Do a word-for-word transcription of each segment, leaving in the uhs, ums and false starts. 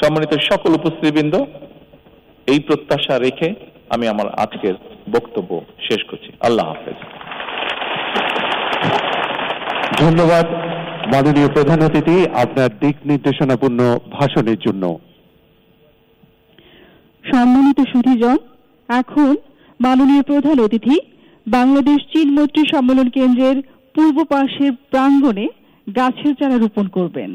সম্মানিত সকল উপস্থিতবৃন্দ, এই প্রত্যাশা রেখে আমি আমার আজকের বক্তব্য শেষ করছি। আল্লাহ হাফেজ। ধন্যবাদ মাননীয় প্রধান অতিথি আপনার দিক নির্দেশনাপূর্ণ ভাষণের জন্য। সম্মানিত সুধীজন, এখন মাননীয় প্রধান অতিথি বাংলাদেশ চীন মৈত্রী সম্মেলন কেন্দ্রের পূর্ব পাশের প্রাঙ্গণে গাছের চারা রোপণ করবেন।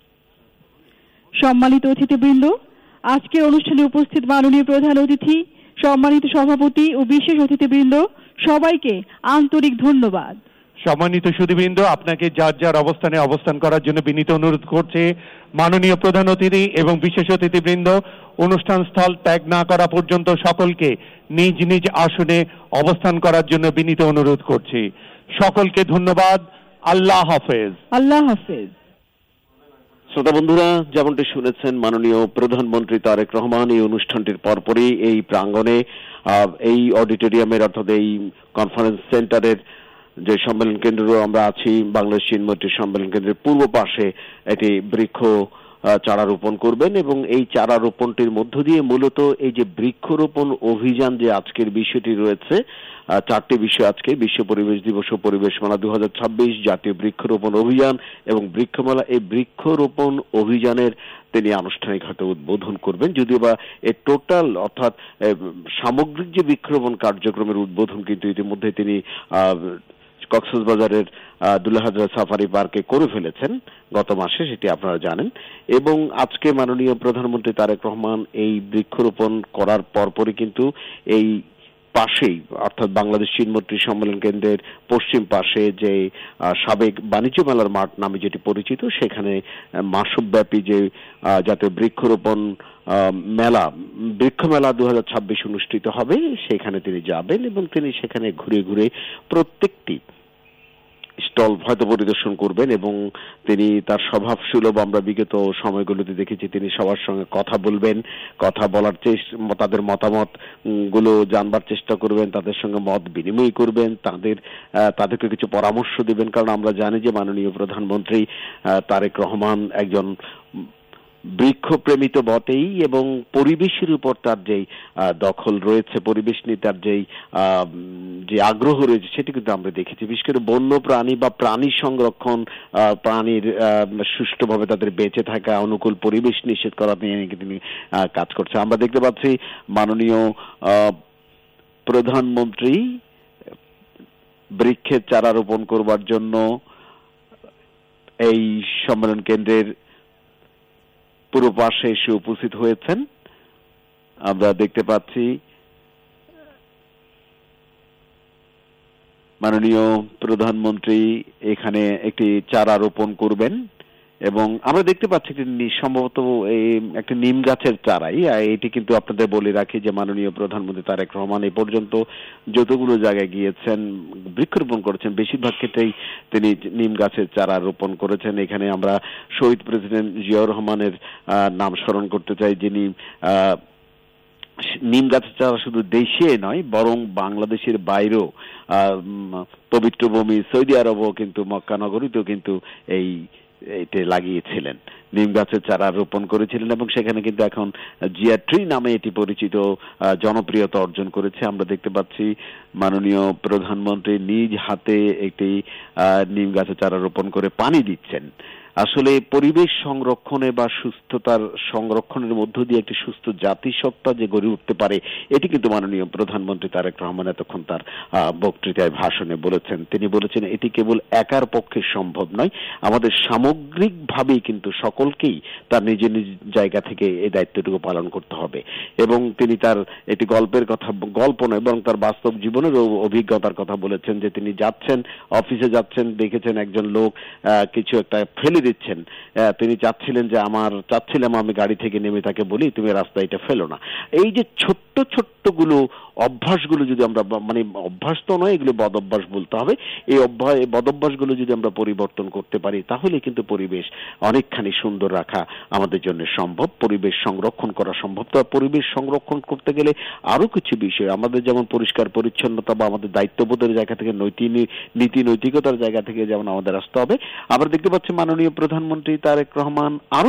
সম্মানিত অতিথিবৃন্দ, আজকের অনুষ্ঠানে উপস্থিত মাননীয় প্রধান অতিথি, সম্মানিত সভাপতি ও বিশেষ অতিথিবৃন্দ, সবাইকে আন্তরিক ধন্যবাদ। সম্মানিত সুধীবৃন্দ, আপনাকে যার যার অবস্থানে অবস্থান করার জন্য বিনীত অনুরোধ করছে মাননীয় প্রধান অতিথি এবং বিশেষ অতিথিবৃন্দ। অনুষ্ঠান স্থল ত্যাগ না করা পর্যন্ত সকলকে নিজ নিজ আসনে অবস্থান করার জন্য বিনীত অনুরোধ করছি। সকলকে ধন্যবাদ। আল্লাহ হাফেজ। আল্লাহ হাফেজ। শ্রোতা বন্ধুরা, যেমনটি শুনেছেন মাননীয় প্রধানমন্ত্রী তারেক রহমান এই অনুষ্ঠানটির পরপরই এই প্রাঙ্গণে এই অডিটোরিয়ামের অর্থাৎ এই কনফারেন্স সেন্টারের যে সম্মেলন কেন্দ্র আমরা আছি, বাংলাদেশ চীন মৈত্রী সম্মেলন কেন্দ্রের পূর্ব পাশে একটি বৃক্ষ চারা রোপণ করবেন এবং এই চারা রোপণটির মধ্য দিয়ে মূলত এই যে বৃক্ষরোপণ অভিযান যে আজকের বিষয়টি রয়েছে, চারটি বিষয় আজকে: বিশ্ব পরিবেশ দিবস ও পরিবেশ মেলা দু হাজার ছাব্বিশ, জাতীয় বৃক্ষরোপণ অভিযান এবং বৃক্ষমেলা। এই বৃক্ষরোপণ অভিযানের তিনি আনুষ্ঠানিকভাবে উদ্বোধন করবেন, যদিও বা এই টোটাল অর্থাৎ সামগ্রিক যে বৃক্ষরোপণ কার্যক্রমের উদ্বোধন কিন্তু ইতিমধ্যে তিনি কক্সবাজারের দুলাহাজরা সাফারি পার্কে করে ফেলেছেন গত মাসে, সেটি আপনারা জানেন। এবং আজকে মাননীয় প্রধানমন্ত্রী তারেক রহমান এই বৃক্ষরোপণ করার পরপরই কিন্তু এই পাশেই অর্থাৎ বাংলাদেশ চীন মৈত্রী সম্মেলন কেন্দ্রের পশ্চিম পাশে যে সাবেক বাণিজ্য মেলার মাঠ নামে যেটি পরিচিত, সেখানে মাসব্যাপী যে জাতীয় বৃক্ষরোপণ মেলা বৃক্ষ মেলা দু হাজার ছাব্বিশ অনুষ্ঠিত হবে, সেখানে তিনি যাবেন এবং তিনি সেখানে ঘুরে ঘুরে প্রত্যেকটি স্টল হয়তো পরিদর্শন করবেন এবং তিনি তার স্বভাব সুলভ, আমরা বিগত সময়গুলোতে দেখেছি তিনি সবার সঙ্গে কথা বলবেন, কথা বলার চেষ্টা, তাদের মতামত গুলো জানবার চেষ্টা করবেন, তাদের সঙ্গে মত বিনিময় করবেন, তাদের তাদেরকে কিছু পরামর্শ দিবেন। কারণ আমরা জানি যে মাননীয় প্রধানমন্ত্রী তারেক রহমান একজন বৃক্ষপ্রেমী তো বটেই এবং পরিবেশের উপর তার যেই দখল রয়েছে, পরিবেশ নিয়ে তার যেই যে আগ্রহ রয়েছে, সেটি কিন্তু আমরা দেখেছি। বিশেষ করে বন্য প্রাণী বা প্রাণী সংরক্ষণ, প্রাণীর সুষ্ঠুভাবে তাদের বেঁচে থাকা, অনুকূল পরিবেশ নিশ্চিত করা নিয়ে তিনি কাজ করছে। আমরা দেখতে পাচ্ছি মাননীয় প্রধানমন্ত্রী বৃক্ষের চারা রোপণ করবার জন্য এই সম্মেলন কেন্দ্রের পুরো পাশে এসে উপস্থিত হয়েছেন। আমরা দেখতে পাচ্ছি মাননীয় প্রধানমন্ত্রী এখানে একটি চারা রোপণ করবেন এবং আমরা দেখতে পাচ্ছি সম্ভবত একটা নিম গাছের চারাই। এটি কিন্তু আপনাদের বলে রাখি যে মাননীয় প্রধানমন্ত্রী তারেক রহমান এই পর্যন্ত যতগুলো জায়গায় গিয়েছেন বৃক্ষরোপণ করেছেন, বেশিরভাগ ক্ষেত্রেই তিনি নিম গাছের চারা রোপণ করেছেন। এখানে আমরা শহীদ প্রেসিডেন্ট জিয়াউর রহমানের নাম স্মরণ করতে চাই, যিনি নিম গাছের চারা শুধু দেশে নয় বরং বাংলাদেশের বাইরেও পবিত্র ভূমি সৌদি আরবও কিন্তু মক্কা নগরীতেও কিন্তু এই এতে লাগিয়েছিলেন, নিম গাছের চারা রোপণ করেছিলেন এবং সেখানে কিন্তু এখন জিয়া ট্রি নামে এটি পরিচিত, জনপ্রিয়তা অর্জন করেছে। আমরা দেখতে পাচ্ছি মাননীয় প্রধানমন্ত্রী নিজ হাতে একটি নিম গাছের চারা রোপণ করে পানি দিচ্ছেন। আসলে পরিবেশ সংরক্ষণে বা সুস্থতার সংরক্ষণের মধ্য দিয়ে একটি সুস্থ জাতিসত্তা যে গড়ে উঠতে পারে, এটি কিন্তু মাননীয় প্রধানমন্ত্রী তারেক রহমান এতক্ষণ তার বক্তৃতায় ভাষণে বলেছেন। তিনি বলেছেন এটি কেবল একার পক্ষে সম্ভব নয়, আমাদের সামগ্রিকভাবেই কিন্তু সকলকেই তার নিজ নিজ জায়গা থেকে এই দায়িত্বটুকু পালন করতে হবে। এবং তিনি তার এটি গল্পের কথা, গল্প নয় বরং তার বাস্তব জীবনের অভিজ্ঞতার কথা বলেছেন যে তিনি যাচ্ছেন, অফিসে যাচ্ছেন, দেখেছেন একজন লোক কিছু একটা ফেলে দিচ্ছেন, তিনি চাচ্ছিলেন যে আমার চাচ্ছিলাম আমি গাড়ি থেকে নেমে তাকে বলি তুমি রাস্তায় এটা ফেলো না। এই যে ছোট্ট ছোট্ট গুলো অভ্যাসগুলো যদি আমরা, মানে অভ্যাস তো নয়, এগুলো বদ অভ্যাস বলতে হবে, এই অভ্যাস বদ অভ্যাসগুলো যদি আমরা পরিবর্তন করতে পারি তাহলে কিন্তু পরিবেশ অনেকখানি সুন্দর রাখা আমাদের জন্য সম্ভব, পরিবেশ সংরক্ষণ করা সম্ভব। তো পরিবেশ সংরক্ষণ করতে গেলে আরো কিছু বিষয় আমাদের, যেমন পরিষ্কার পরিচ্ছন্নতা বা আমাদের দায়িত্ববোধের জায়গা থেকে, নৈতিক নীতি নৈতিকতার জায়গা থেকে যেমন আমাদের আসতে হবে। আমরা দেখতে পাচ্ছি মাননীয় প্রধানমন্ত্রী তারেক রহমান আরো